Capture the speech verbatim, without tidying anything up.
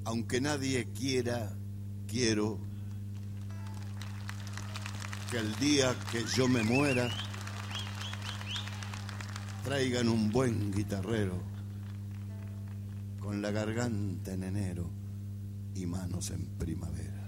Aunque nadie quiera, quiero que el día que yo me muera traigan un buen guitarrero con la garganta en enero y manos en primavera.